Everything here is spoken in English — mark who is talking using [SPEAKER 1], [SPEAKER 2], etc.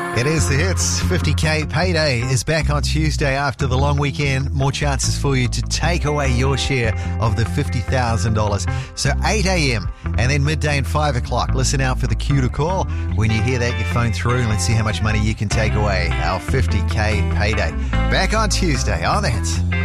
[SPEAKER 1] It is the hits. 50k payday is back on Tuesday after the long weekend. More chances for you to take away your share of the $50,000. So 8 a.m. and then midday and 5 o'clock. Listen out for the cue to call. When you hear that, you phone through and let's see how much money you can take away. Our 50k payday. Back on Tuesday on the hits.